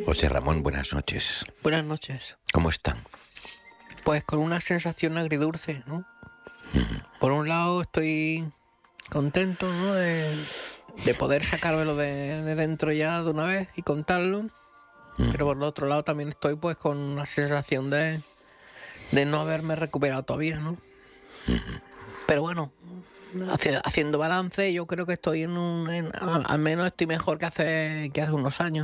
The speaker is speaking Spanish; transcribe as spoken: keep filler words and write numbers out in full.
José Ramón, buenas noches. Buenas noches. ¿Cómo están? Pues con una sensación agridulce, ¿no? Uh-huh. Por un lado estoy contento, ¿no? De, de poder sacármelo de, de dentro ya de una vez y contarlo. Uh-huh. Pero por el otro lado también estoy pues con una sensación de, de no haberme recuperado todavía, ¿no? Uh-huh. Pero bueno, haci- haciendo balance, yo creo que estoy en un... En, al, al menos estoy mejor que hace, que hace unos años.